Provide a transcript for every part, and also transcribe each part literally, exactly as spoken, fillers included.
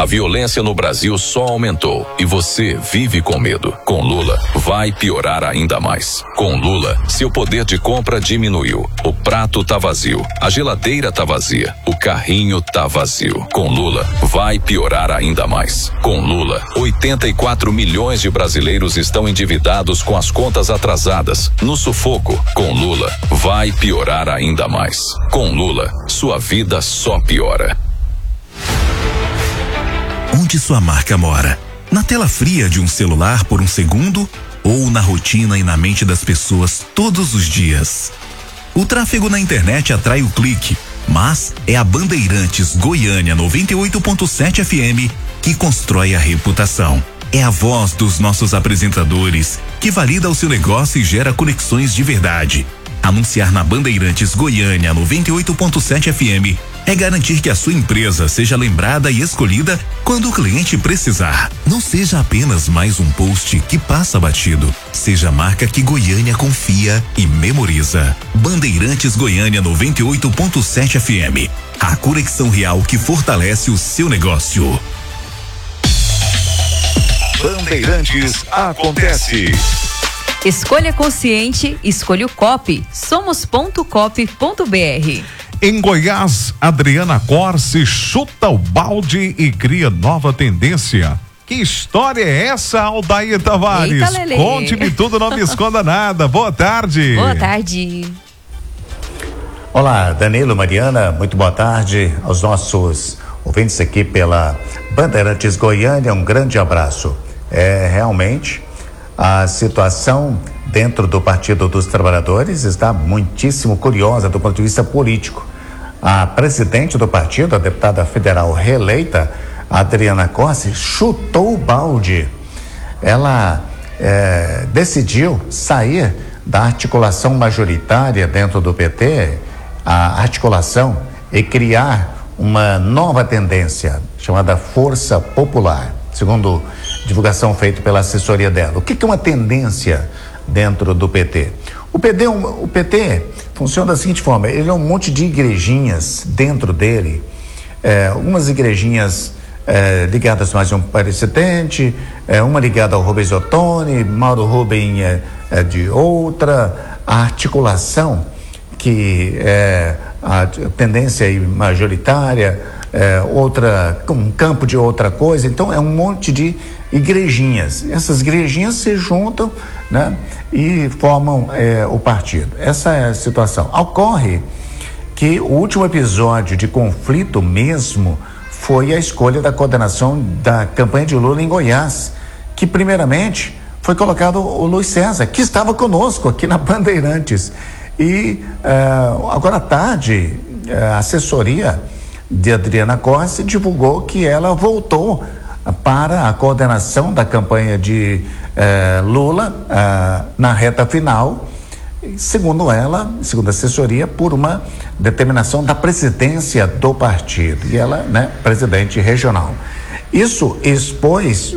A violência no Brasil só aumentou e você vive com medo. Com Lula, vai piorar ainda mais. Com Lula, seu poder de compra diminuiu. O prato tá vazio, a geladeira tá vazia, o carrinho tá vazio. Com Lula, vai piorar ainda mais. Com Lula, oitenta e quatro milhões de brasileiros estão endividados com as contas atrasadas, no sufoco. Com Lula, vai piorar ainda mais. Com Lula, sua vida só piora. Onde sua marca mora? Na tela fria de um celular por um segundo ou na rotina e na mente das pessoas todos os dias? O tráfego na internet atrai o clique, mas é a Bandeirantes Goiânia noventa e oito ponto sete F M que constrói a reputação. É a voz dos nossos apresentadores que valida o seu negócio e gera conexões de verdade. Anunciar na Bandeirantes Goiânia noventa e oito ponto sete F M é garantir que a sua empresa seja lembrada e escolhida quando o cliente precisar. Não seja apenas mais um post que passa batido. Seja a marca que Goiânia confia e memoriza. Bandeirantes Goiânia noventa e oito ponto sete F M. A conexão real que fortalece o seu negócio. Bandeirantes acontece. Escolha consciente, escolha o Coop. Somos ponto coop ponto br. Em Goiás, Adriana Corsi chuta o balde e cria nova tendência. Que história é essa, Aldair Tavares? Eita, conte-me tudo, não me esconda nada. Boa tarde. Boa tarde. Olá, Danilo, Mariana, muito boa tarde aos nossos ouvintes aqui pela Bandeirantes Goiânia, um grande abraço. É, realmente, a situação dentro do Partido dos Trabalhadores está muitíssimo curiosa do ponto de vista político. A presidente do partido, a deputada federal reeleita, Adriana Corsi, chutou o balde. Ela é, decidiu sair da articulação majoritária dentro do P T, a articulação, e criar uma nova tendência chamada Força Popular, segundo divulgação feita pela assessoria dela. O que que é uma tendência dentro do P T? O P T, o P T funciona da seguinte forma: ele é um monte de igrejinhas dentro dele, é, algumas igrejinhas é, ligadas mais a um presidente, é, uma ligada ao Rubens Ottoni, Mauro Rubem é, é de outra, a articulação que é a tendência majoritária, é, outra, um campo de outra coisa. Então é um monte de igrejinhas. Essas igrejinhas se juntam, né, e formam é, o partido. Essa é a situação. Ocorre que o último episódio de conflito mesmo foi a escolha da coordenação da campanha de Lula em Goiás, que primeiramente foi colocado o Luiz César, que estava conosco aqui na Bandeirantes. E uh, agora à tarde, a assessoria de Adriana Corsi divulgou que ela voltou para a coordenação da campanha de uh, Lula uh, na reta final, segundo ela, segundo a assessoria, por uma determinação da presidência do partido. E ela, né, presidente regional. Isso expôs,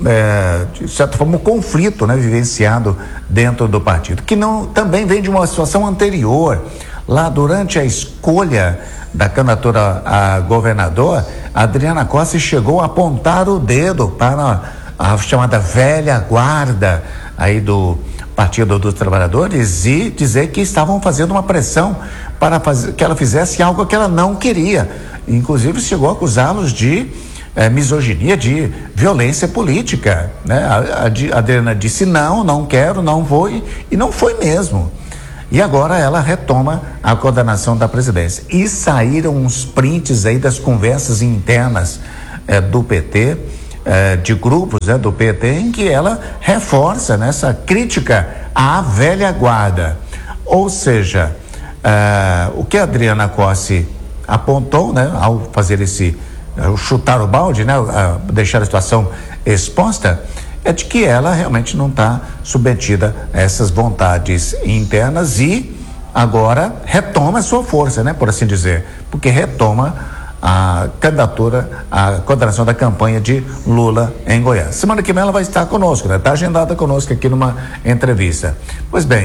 é, de certa forma, um conflito, né, vivenciado dentro do partido, que não, também vem de uma situação anterior. Lá durante a escolha da candidatura a governador, a Adriana Corsi chegou a apontar o dedo para a chamada velha guarda aí do Partido dos Trabalhadores e dizer que estavam fazendo uma pressão para fazer, que ela fizesse algo que ela não queria. Inclusive chegou a acusá-los de É, misoginia, de violência política, né? A, a, a Adriana disse não, não quero, não vou, e, e não foi mesmo. E agora ela retoma a coordenação da presidência. E saíram uns prints aí das conversas internas é, do P T, é, de grupos, né, do P T, em que ela reforça nessa crítica à velha guarda. Ou seja, é, o que a Adriana Corsi apontou, né, ao fazer esse chutar o balde, né, deixar a situação exposta, é de que ela realmente não está submetida a essas vontades internas e agora retoma a sua força, né, por assim dizer, porque retoma a candidatura, a coordenação da campanha de Lula em Goiás. Semana que vem ela vai estar conosco, né, está agendada conosco aqui numa entrevista. Pois bem,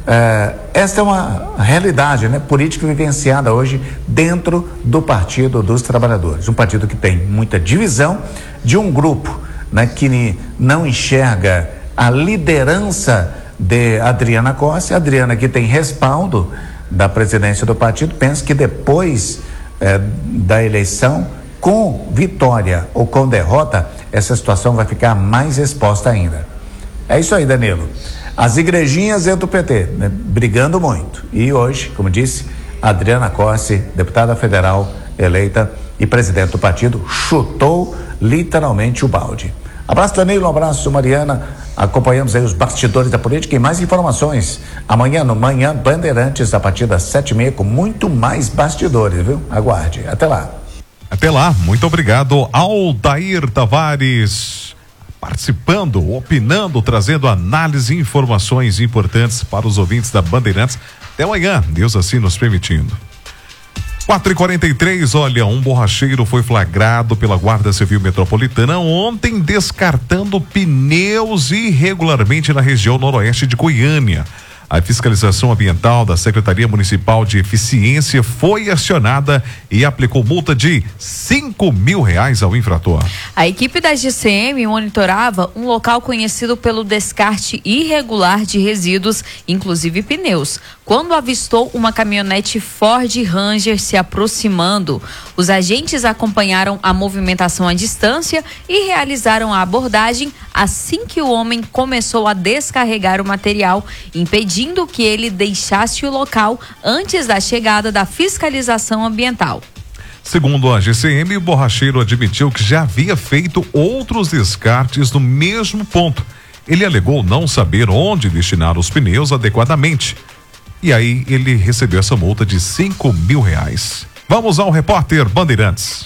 Uh, esta é uma realidade, né, política vivenciada hoje dentro do Partido dos Trabalhadores, um partido que tem muita divisão, de um grupo, né, que não enxerga a liderança de Adriana Costa. Adriana, que tem respaldo da presidência do partido, pensa que depois eh, da eleição, com vitória ou com derrota, essa situação vai ficar mais exposta ainda. É isso aí, Danilo. As igrejinhas dentro do P T, né, brigando muito. E hoje, como disse, Adriana Costa, deputada federal eleita e presidente do partido, chutou literalmente o balde. Abraço, Danilo, um abraço, Mariana. Acompanhamos aí os bastidores da política e mais informações amanhã no Manhã Bandeirantes, a partir das sete e meia, com muito mais bastidores, viu? Aguarde. Até lá. Até lá. Muito obrigado, Aldair Tavares, participando, opinando, trazendo análise e informações importantes para os ouvintes da Bandeirantes. Até amanhã, Deus assim nos permitindo. quatro e quarenta e três, olha, um borracheiro foi flagrado pela Guarda Civil Metropolitana ontem descartando pneus irregularmente na região noroeste de Goiânia. A fiscalização ambiental da Secretaria Municipal de Eficiência foi acionada e aplicou multa de cinco mil reais ao infrator. A equipe da G C M monitorava um local conhecido pelo descarte irregular de resíduos, inclusive pneus, quando avistou uma caminhonete Ford Ranger se aproximando. Os agentes acompanharam a movimentação à distância e realizaram a abordagem assim que o homem começou a descarregar o material, impedindo que ele deixasse o local antes da chegada da fiscalização ambiental. Segundo a G C M, o borracheiro admitiu que já havia feito outros descartes no mesmo ponto. Ele alegou não saber onde destinar os pneus adequadamente. E aí ele recebeu essa multa de cinco mil reais. Vamos ao repórter Bandeirantes.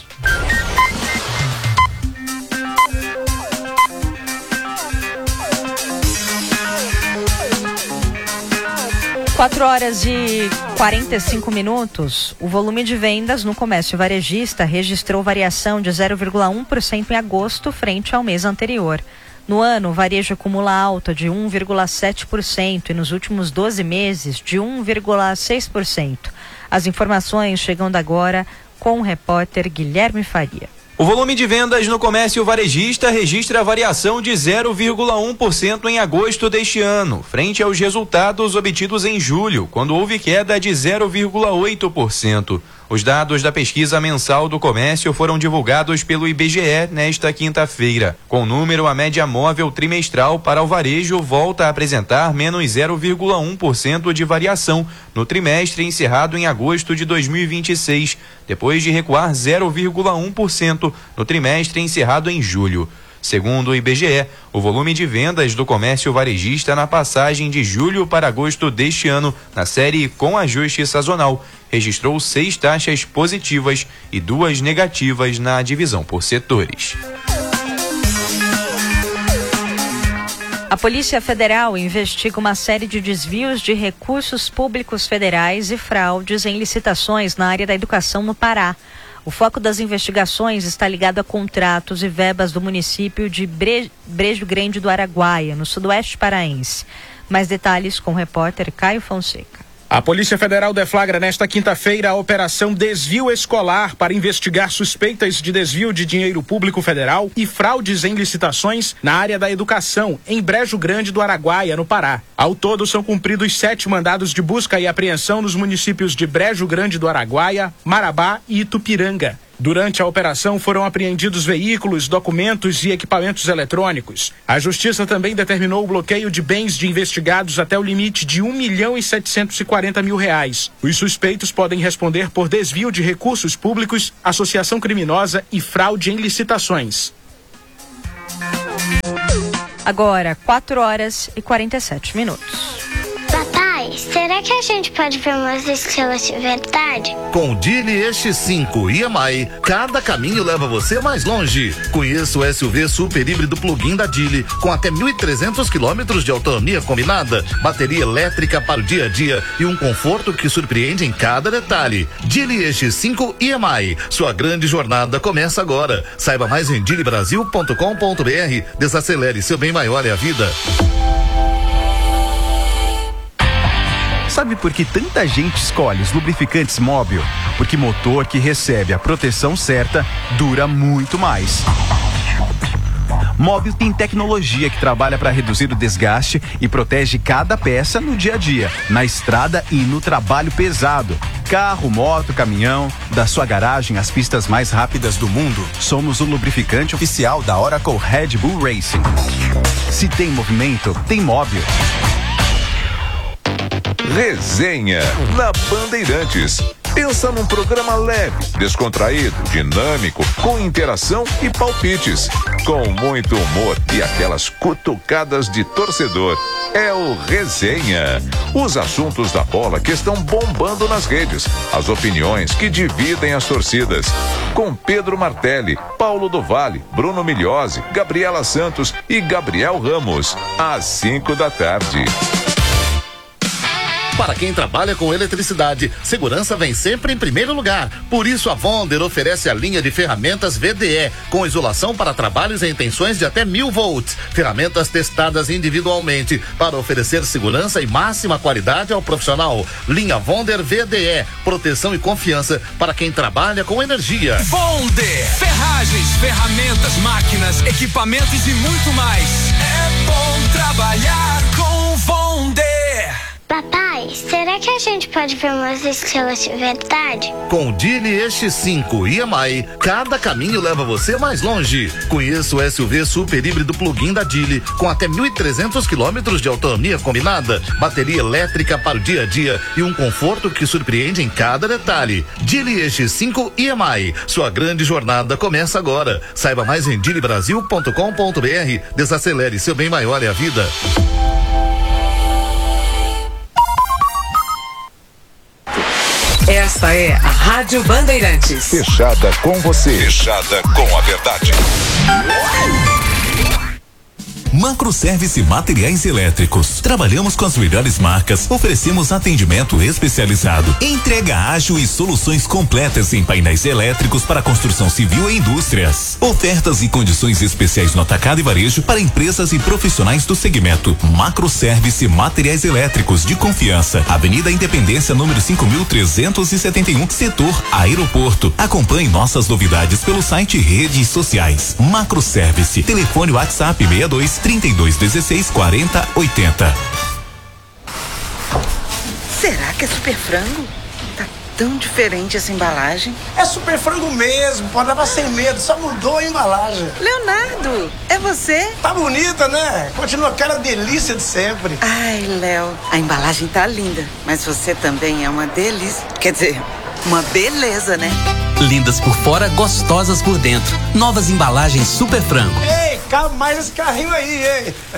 quatro horas e quarenta e cinco minutos. O volume de vendas no comércio varejista registrou variação de zero vírgula um por cento em agosto frente ao mês anterior. No ano, o varejo acumula alta de um vírgula sete por cento e nos últimos doze meses de um vírgula seis por cento. As informações chegando agora com o repórter Guilherme Faria. O volume de vendas no comércio varejista registra variação de zero vírgula um por cento em agosto deste ano, frente aos resultados obtidos em julho, quando houve queda de zero vírgula oito por cento. Os dados da pesquisa mensal do comércio foram divulgados pelo I B G E nesta quinta-feira. Com o número, a média móvel trimestral para o varejo volta a apresentar menos zero vírgula um por cento de variação no trimestre encerrado em agosto de dois mil e vinte e seis, depois de recuar zero vírgula um por cento no trimestre encerrado em julho. Segundo o I B G E, o volume de vendas do comércio varejista na passagem de julho para agosto deste ano, na série com ajuste sazonal, registrou seis taxas positivas e duas negativas na divisão por setores. A Polícia Federal investiga uma série de desvios de recursos públicos federais e fraudes em licitações na área da educação no Pará. O foco das investigações está ligado a contratos e verbas do município de Bre... Brejo Grande do Araguaia, no sudoeste paraense. Mais detalhes com o repórter Caio Fonseca. A Polícia Federal deflagra nesta quinta-feira a Operação Desvio Escolar para investigar suspeitas de desvio de dinheiro público federal e fraudes em licitações na área da educação em Brejo Grande do Araguaia, no Pará. Ao todo, são cumpridos sete mandados de busca e apreensão nos municípios de Brejo Grande do Araguaia, Marabá e Itupiranga. Durante a operação foram apreendidos veículos, documentos e equipamentos eletrônicos. A Justiça também determinou o bloqueio de bens de investigados até o limite de um milhão e setecentos e quarenta mil reais. Os suspeitos podem responder por desvio de recursos públicos, associação criminosa e fraude em licitações. Agora, quatro horas e quarenta e sete minutos. Papai, será que a gente pode ver umas estrelas de verdade? Com o Dili X cinco e M I, cada caminho leva você mais longe. Conheça o S U V super híbrido plug-in da Dili, com até mil e trezentos quilômetros de autonomia combinada, bateria elétrica para o dia a dia e um conforto que surpreende em cada detalhe. Dili X cinco e M I, sua grande jornada começa agora. Saiba mais em dili brasil ponto com ponto br. Desacelere, seu bem maior é a vida. Sabe por que tanta gente escolhe os lubrificantes Móbil? Porque motor que recebe a proteção certa dura muito mais. Móbil tem tecnologia que trabalha para reduzir o desgaste e protege cada peça no dia a dia, na estrada e no trabalho pesado. Carro, moto, caminhão, da sua garagem às pistas mais rápidas do mundo, somos o lubrificante oficial da Oracle Red Bull Racing. Se tem movimento, tem Móbil. Resenha na Bandeirantes. Pensa num programa leve, descontraído, dinâmico, com interação e palpites, com muito humor e aquelas cutucadas de torcedor. É o Resenha. Os assuntos da bola que estão bombando nas redes, as opiniões que dividem as torcidas. Com Pedro Martelli, Paulo do Vale, Bruno Migliozzi, Gabriela Santos e Gabriel Ramos, às cinco da tarde. Para quem trabalha com eletricidade, segurança vem sempre em primeiro lugar. Por isso, a Vonder oferece a linha de ferramentas V D E, com isolação para trabalhos em tensões de até mil volts. Ferramentas testadas individualmente para oferecer segurança e máxima qualidade ao profissional. Linha Vonder V D E, proteção e confiança para quem trabalha com energia. Vonder, ferragens, ferramentas, máquinas, equipamentos e muito mais. É bom trabalhar com Vonder. Papai, será que a gente pode ver umas estrelas de verdade? Com o Dili E X cinco e M I, cada caminho leva você mais longe. Conheça o S U V super híbrido plug-in da Dili, com até mil e trezentos quilômetros de autonomia combinada, bateria elétrica para o dia a dia e um conforto que surpreende em cada detalhe. Dili E X cinco e M I, sua grande jornada começa agora. Saiba mais em dili brasil ponto com ponto b r. Desacelere, seu bem maior é a vida. Esta é a Rádio Bandeirantes. Fechada com você. Fechada com a verdade. Macroservice Materiais Elétricos. Trabalhamos com as melhores marcas, oferecemos atendimento especializado, entrega ágil e soluções completas em painéis elétricos para construção civil e indústrias. Ofertas e condições especiais no atacado e varejo para empresas e profissionais do segmento. Macroservice Materiais Elétricos de confiança. Avenida Independência, número cinco mil trezentos e setenta e um, setor Aeroporto. Acompanhe nossas novidades pelo site e redes sociais. Macroservice. Telefone WhatsApp seis dois, trinta e dois, dezesseis, quarenta, oitenta. Será que é super frango? Tá tão diferente essa embalagem. É super frango mesmo, pode levar sem medo, só mudou a embalagem. Leonardo, é você? Tá bonita, né? Continua aquela delícia de sempre. Ai, Léo, a embalagem tá linda, mas você também é uma delícia. Quer dizer, uma beleza, né? Lindas por fora, gostosas por dentro. Novas embalagens Super Frango. Ei, cabe mais esse carrinho aí, hein?